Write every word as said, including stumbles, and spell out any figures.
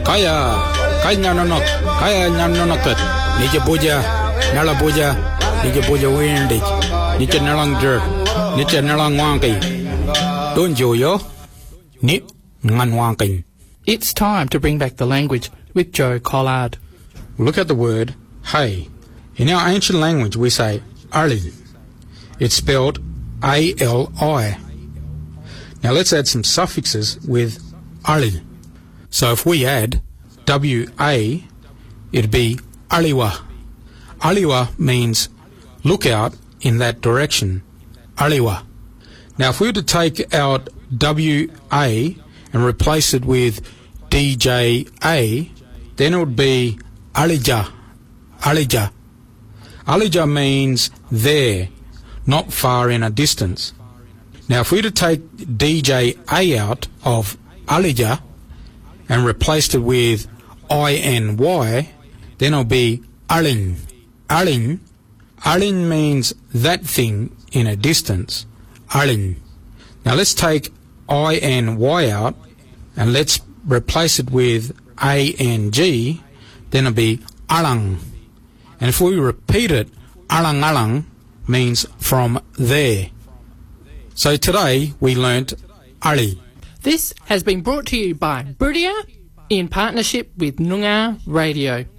Kaya, kaya nanonok, kaya nanonokot. Nije puja, nala puja, nije puja windig, nije nalang jer, nije nalang wangki. Don't you yo? Ni ngan wangki. It's time to bring back the language with Joe Collard. Look at the word hey. In our ancient language we say ali. It's spelled A L I. Now let's add some suffixes with ali. So if we add W A, it'd be aliwa. Aliwa means look out in that direction. Aliwa. Now if we were to take out W A and replace it with D J A, then it would be alija. Alija. Alija means there, not far in a distance. Now if we were to take D J A out of alija and replaced it with I N Y, then it'll be alin. Alin. Alin means that thing in a distance. Alin. Now let's take I N Y out and let's replace it with A N G, then it'll be alang. And if we repeat it, alang alang means from there. So today we learnt ali. This has been brought to you by Buriya in partnership with Noongar Radio.